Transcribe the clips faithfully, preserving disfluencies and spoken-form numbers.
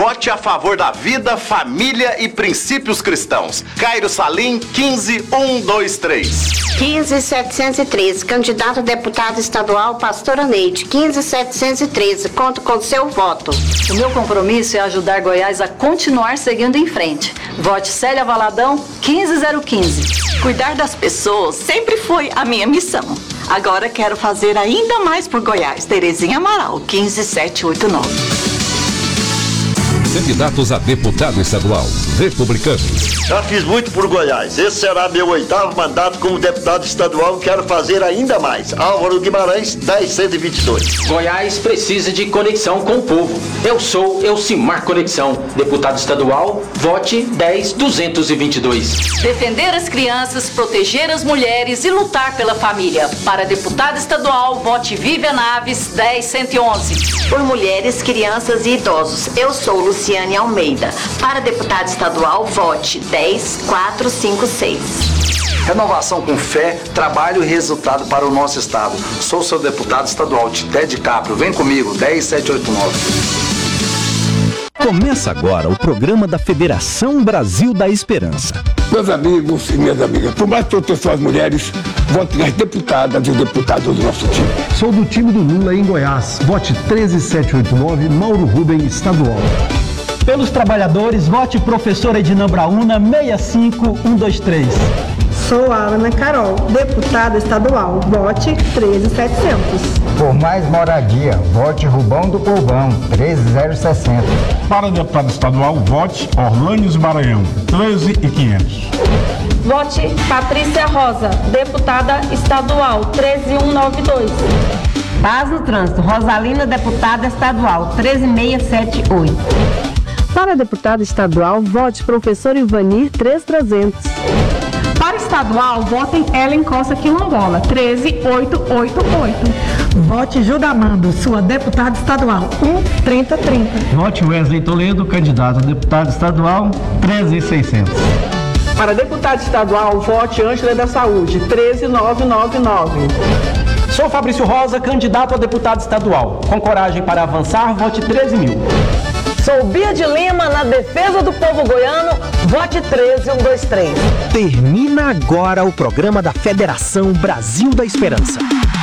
Vote a favor da vida, família e princípios cristãos. Cairo Salim, quinze mil cento e vinte e três. quinze mil setecentos e treze, candidato a deputado estadual, Pastora Neide, quinze mil setecentos e treze, conto com seu voto. O meu compromisso é ajudar Goiás a continuar seguindo em frente. Vote Célia Valadão, quinze mil quinze. Cuidar das pessoas sempre foi a minha missão. Agora quero fazer ainda mais por Goiás. Terezinha Amaral, quinze mil setecentos e oitenta e nove. Candidatos a deputado estadual, republicanos. Já fiz muito por Goiás. Esse será meu oitavo mandato como deputado estadual. Quero fazer ainda mais. Álvaro Guimarães, dez mil cento e vinte e dois. Goiás precisa de conexão com o povo. Eu sou Elcimar Conexão. Deputado estadual, vote dez mil duzentos e vinte e dois. Defender as crianças, proteger as mulheres e lutar pela família. Para deputado estadual, vote Vivian Naves, dez mil cento e onze. Por mulheres, crianças e idosos, eu sou Luciane Almeida. Para deputado estadual, vote dez mil quatrocentos e cinquenta e seis. Renovação com fé, trabalho e resultado para o nosso estado. Sou seu deputado estadual, Tité de Caprio. Vem comigo, dez mil setecentos e oitenta e nove. Começa agora o programa da Federação Brasil da Esperança. Meus amigos e minhas amigas, por mais proteção às mulheres, vote nas deputadas e deputados do nosso time. Sou do time do Lula em Goiás. Vote treze mil setecentos e oitenta e nove, Mauro Rubem, estadual. Pelos trabalhadores, vote professora Edina Brauna, seis cinco um dois três. Sou a Ana Carol, deputada estadual. Vote treze mil e setecentos. Por mais moradia, vote Rubão do Povão, treze mil sessenta. Para deputado estadual, vote Orlânios Maranhão, treze mil e quinhentos. Vote Patrícia Rosa, deputada estadual, treze mil cento e noventa e dois. Paz no trânsito, Rosalina, deputada estadual, treze mil seiscentos e setenta e oito. Para deputado estadual, vote professor Ivanir, três mil e trezentos. Para estadual, votem Ellen Costa Quilombola, treze mil oitocentos e oitenta e oito. Vote Judamando, sua deputada estadual, um trinta trinta. Vote Wesley Toledo, candidato a deputado estadual, treze mil e seiscentos. Para deputado estadual, vote Ângela da Saúde, treze mil novecentos e noventa e nove. Sou Fabrício Rosa, candidato a deputado estadual. Com coragem para avançar, vote treze mil. Sou Bia de Lima, na defesa do povo goiano, vote treze mil cento e vinte e três. Termina agora o programa da Federação Brasil da Esperança.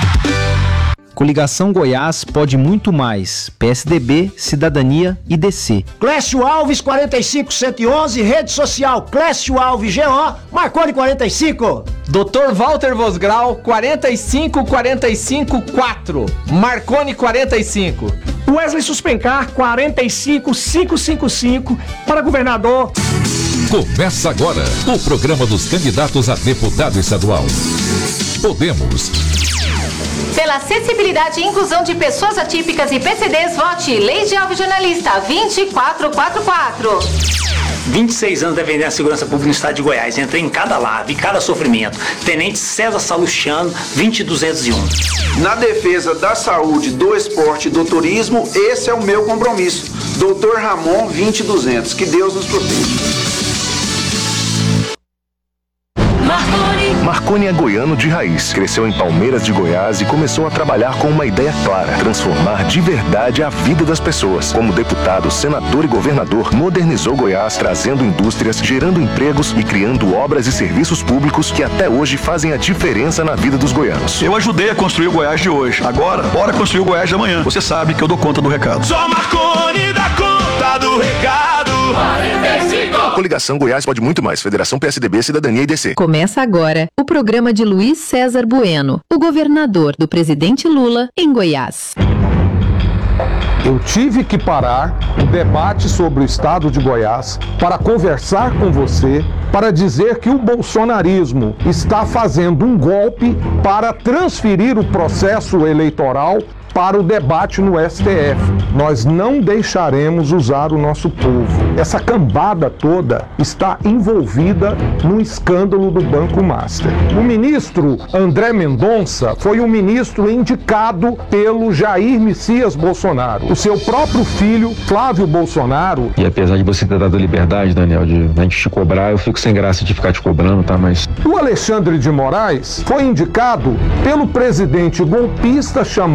Coligação Goiás pode muito mais. P S D B, Cidadania e D C. Clécio Alves, quarenta e cinco cento e onze, rede social Clécio Alves G O, Marconi quarenta e cinco. doutor Walter Vosgrau, quarenta e cinco quarenta e cinco quatro, Marconi quarenta e cinco. Wesley Suspencar, quarenta e cinco quinhentos e cinquenta e cinco, para governador. Começa agora o programa dos candidatos a deputado estadual. Podemos. Pela acessibilidade e inclusão de pessoas atípicas e P C Ds, vote Lei de Alvo Jornalista, vinte quatro quatro quatro. vinte e seis anos defendendo a segurança pública no estado de Goiás. Entrei em cada lado, em cada sofrimento. Tenente César Salustiano, vinte mil duzentos e um. Na defesa da saúde, do esporte e do turismo, esse é o meu compromisso. doutor Ramon, vinte mil e duzentos. Que Deus nos proteja. Marconi é goiano de raiz, cresceu em Palmeiras de Goiás e começou a trabalhar com uma ideia clara: transformar de verdade a vida das pessoas. Como deputado, senador e governador, modernizou Goiás, trazendo indústrias, gerando empregos e criando obras e serviços públicos que até hoje fazem a diferença na vida dos goianos. Eu ajudei a construir o Goiás de hoje. Agora, bora construir o Goiás de amanhã. Você sabe que eu dou conta do recado. Só Marconi dá conta do recado. quarenta e cinco. Coligação Goiás pode muito mais. Federação P S D B, Cidadania e D C. Começa agora o programa de Luiz César Bueno, o governador do presidente Lula em Goiás. Eu tive que parar o debate sobre o estado de Goiás para conversar com você, para dizer que o bolsonarismo está fazendo um golpe para transferir o processo eleitoral para o debate no S T F. Nós não deixaremos usar o nosso povo. Essa cambada toda está envolvida no escândalo do Banco Master. O ministro André Mendonça foi um ministro indicado pelo Jair Messias Bolsonaro. O seu próprio filho, Flávio Bolsonaro... E apesar de você ter dado liberdade, Daniel, de a gente te cobrar, eu fico sem graça de ficar te cobrando, tá? Mas... O Alexandre de Moraes foi indicado pelo presidente golpista chamado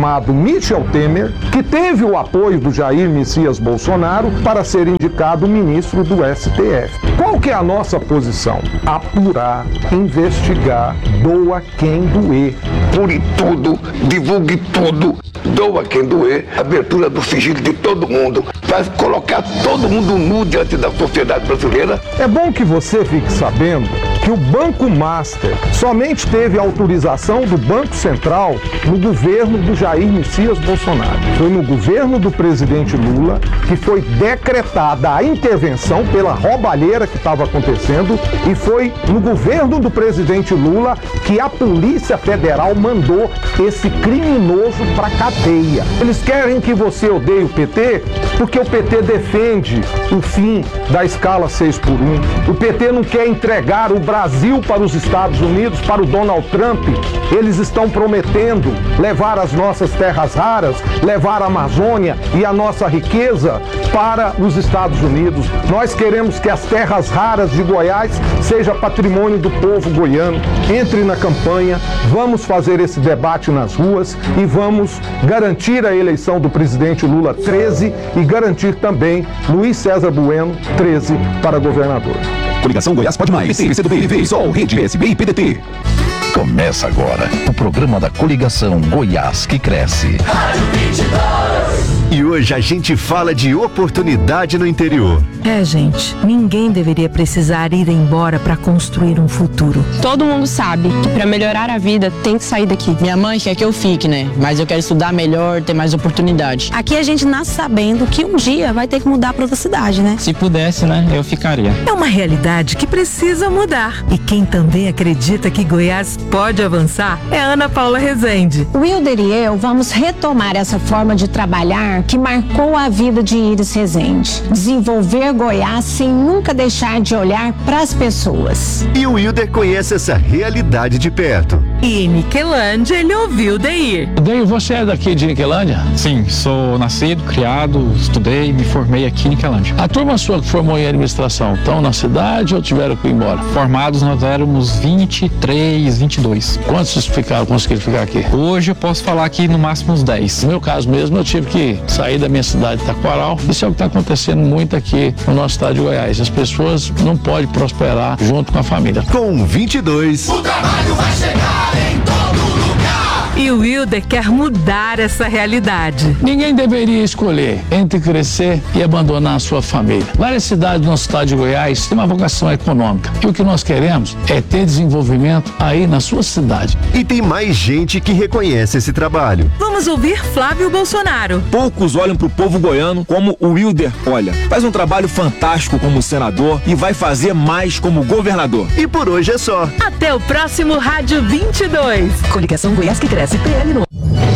Michel Temer, que teve o apoio do Jair Messias Bolsonaro para ser indicado ministro do S T F. Qual que é a nossa posição? Apurar, investigar, doa quem doer. Pure tudo, divulgue tudo, doa quem doer, abertura do sigilo de todo mundo, faz colocar todo mundo nu diante da sociedade brasileira. É bom que você fique sabendo que o Banco Master somente teve autorização do Banco Central no governo do Jair Messias Bolsonaro. Foi no governo do presidente Lula que foi decretada a intervenção pela roubalheira que estava acontecendo e foi no governo do presidente Lula que a Polícia Federal mandou esse criminoso para cadeia. Eles querem que você odeie o P T porque o P T defende o fim da escala seis por um. O P T não quer entregar o Brasil para os Estados Unidos, para o Donald Trump. Eles estão prometendo levar as nossas terras raras, levar a Amazônia e a nossa riqueza para os Estados Unidos. Nós queremos que as terras raras de Goiás seja patrimônio do povo goiano. Entre na campanha, vamos fazer esse debate nas ruas e vamos garantir a eleição do presidente Lula treze e garantir também Luiz César Bueno treze para governador. Coligação Goiás Pode Mais, P C do B, P SOL, Rede, P S B e P D T. Começa agora o programa da Coligação Goiás que Cresce. Rádio vinte e dois. E hoje a gente fala de oportunidade no interior. É, gente, ninguém deveria precisar ir embora para construir um futuro. Todo mundo sabe que para melhorar a vida tem que sair daqui. Minha mãe quer que eu fique, né? Mas eu quero estudar melhor, ter mais oportunidade. Aqui a gente nasce sabendo que um dia vai ter que mudar para outra cidade, né? Se pudesse, né? Eu ficaria. É uma realidade que precisa mudar. E quem também acredita que Goiás pode avançar é a Ana Paula Rezende. Wilder e eu vamos retomar essa forma de trabalhar que marcou a vida de Iris Rezende. Desenvolver Goiás sem nunca deixar de olhar para as pessoas. E o Wilder conhece essa realidade de perto. E em Niquelândia ele ouviu Deir. Deir, você é daqui de Niquelândia? Sim, sou nascido, criado, estudei, me formei aqui em Niquelândia. A turma sua que formou em administração, estão na cidade ou tiveram que ir embora? Formados nós éramos vinte e três, vinte e dois. Quantos ficaram, conseguiram ficar aqui? Hoje eu posso falar aqui no máximo uns dez. No meu caso mesmo, eu tive que sair da minha cidade de Taquaral. Isso é o que está acontecendo muito aqui no nosso estado de Goiás. As pessoas não podem prosperar junto com a família. Com vinte e dois. O trabalho vai chegar em todo lugar. E o Wilder quer mudar essa realidade. Ninguém deveria escolher entre crescer e abandonar a sua família. Várias cidades do nosso estado de Goiás têm uma vocação econômica. E o que nós queremos é ter desenvolvimento aí na sua cidade. E tem mais gente que reconhece esse trabalho. Vamos ouvir Flávio Bolsonaro. Poucos olham pro povo goiano como o Wilder olha. Faz um trabalho fantástico como senador e vai fazer mais como governador. E por hoje é só. Até o próximo Rádio vinte e dois. Coligação Goiás que Cresce, P L no...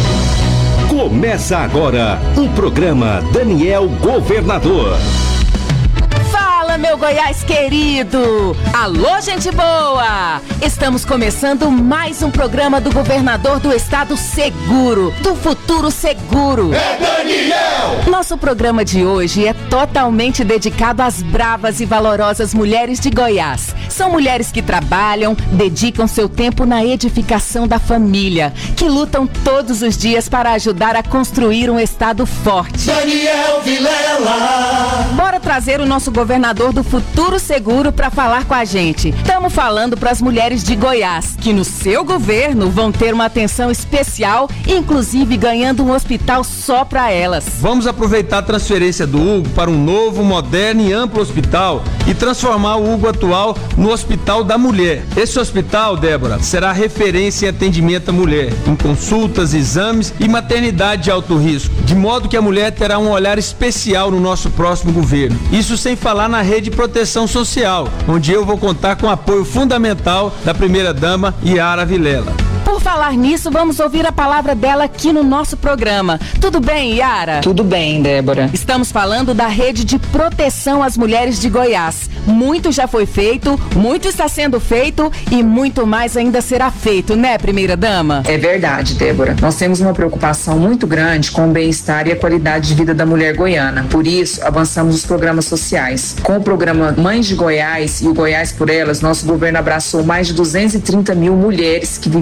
Começa agora o programa Daniel Governador. Fala, meu Goiás querido! Alô, gente boa! Estamos começando mais um programa do governador do estado seguro, do futuro seguro. É Daniel! Nosso programa de hoje é totalmente dedicado às bravas e valorosas mulheres de Goiás. São mulheres que trabalham, dedicam seu tempo na edificação da família, que lutam todos os dias para ajudar a construir um estado forte. Daniel Vilela! Bora trazer o nosso governador do futuro seguro para falar com a gente. Estamos falando para as mulheres de Goiás, que no seu governo vão ter uma atenção especial, inclusive ganhando um hospital só para elas. Vamos aproveitar a transferência do Hugo para um novo, moderno e amplo hospital e transformar o Hugo atual no Hospital da Mulher. Esse hospital, Débora, será referência em atendimento à mulher, em consultas, exames e maternidade de alto risco, de modo que a mulher terá um olhar especial no nosso próximo governo. Isso sem falar na rede de proteção social, onde eu vou contar com o apoio fundamental da primeira-dama Yara Vilela. Por falar nisso, vamos ouvir a palavra dela aqui no nosso programa. Tudo bem, Yara? Tudo bem, Débora. Estamos falando da rede de proteção às mulheres de Goiás. Muito já foi feito, muito está sendo feito e muito mais ainda será feito, né, primeira-dama? É verdade, Débora. Nós temos uma preocupação muito grande com o bem-estar e a qualidade de vida da mulher goiana. Por isso, avançamos os programas sociais. Com o programa Mães de Goiás e o Goiás por Elas, nosso governo abraçou mais de duzentas e trinta mil mulheres que viviam em situação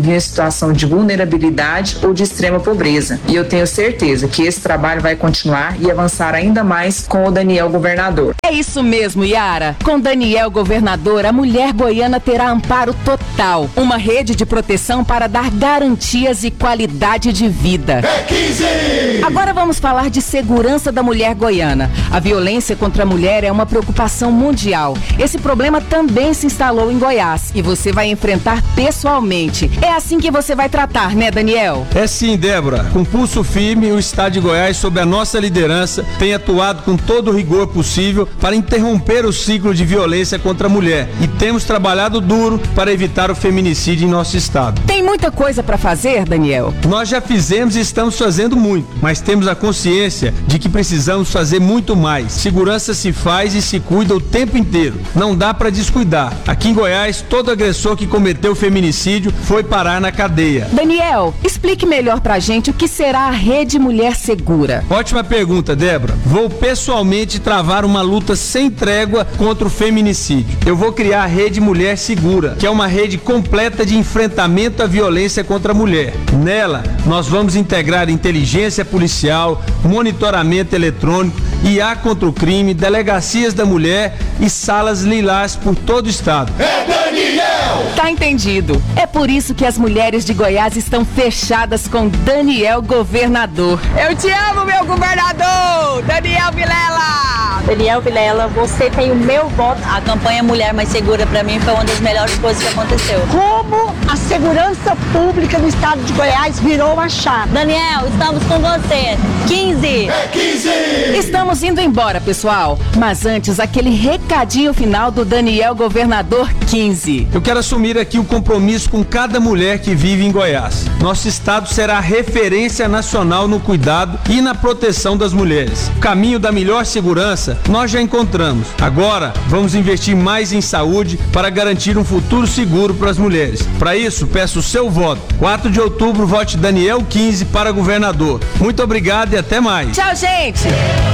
situação de vulnerabilidade ou de extrema pobreza. E eu tenho certeza que esse trabalho vai continuar e avançar ainda mais com o Daniel Governador. É isso mesmo, Yara. Com Daniel Governador, a mulher goiana terá amparo total. Uma rede de proteção para dar garantias e qualidade de vida. É quinze! Agora vamos falar de segurança da mulher goiana. A violência contra a mulher é uma preocupação mundial. Esse problema também se instalou em Goiás e você vai enfrentar pessoalmente. É assim que você vai tratar, né, Daniel? É sim, Débora. Com pulso firme, o Estado de Goiás, sob a nossa liderança, tem atuado com todo o rigor possível para interromper o ciclo de violência contra a mulher e temos trabalhado duro para evitar o feminicídio em nosso estado. Tem muita coisa para fazer, Daniel? Nós já fizemos e estamos fazendo muito, mas temos a consciência de que precisamos fazer muito mais. Segurança se faz e se cuida o tempo inteiro. Não dá para descuidar. Aqui em Goiás, todo agressor que cometeu feminicídio foi parar na cadeia. Daniel, explique melhor pra gente o que será a Rede Mulher Segura. Ótima pergunta, Débora. Vou pessoalmente travar uma luta sem trégua contra o feminicídio. Eu vou criar a Rede Mulher Segura, que é uma rede completa de enfrentamento à violência contra a mulher. Nela, nós vamos integrar inteligência policial, monitoramento eletrônico, I A contra o crime, delegacias da mulher e salas lilás por todo o estado. É Daniel! Tá entendido. É por isso que as mulheres de Goiás estão fechadas com Daniel Governador. Eu te amo, meu governador! Daniel Vilela! Daniel Vilela, você tem o meu voto. A campanha Mulher Mais Segura, pra mim, foi uma das melhores coisas que aconteceu. Como a segurança pública no estado de Goiás virou uma chave. Daniel, estamos com você. quinze! É quinze! Estamos indo embora, pessoal. Mas antes, aquele recadinho final do Daniel Governador quinze. Eu quero assumir aqui o compromisso com cada mulher que vive em Goiás. Nosso estado será referência nacional no cuidado e na proteção das mulheres. O caminho da melhor segurança nós já encontramos. Agora, vamos investir mais em saúde para garantir um futuro seguro para as mulheres. Para isso, peço o seu voto. quatro de outubro, vote Daniel quinze para governador. Muito obrigado e até mais. Tchau, gente!